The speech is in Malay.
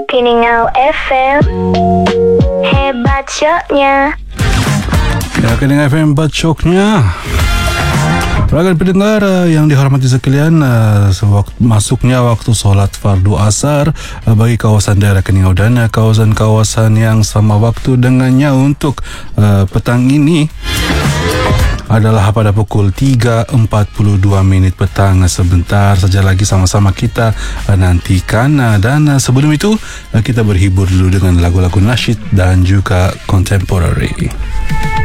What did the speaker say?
Peningau FM. Hebat syoknya. Ya, Peningau FM hebat syoknya. Rakan pendengar yang dihormati sekalian, masuknya waktu solat fardu asar bagi kawasan daerah Keningau dan kawasan-kawasan yang sama waktu dengannya untuk petang ini adalah pada pukul 3.42 petang. Sebentar saja lagi sama-sama kita nantikan, dan sebelum itu kita berhibur dulu dengan lagu-lagu nasyid dan juga contemporary.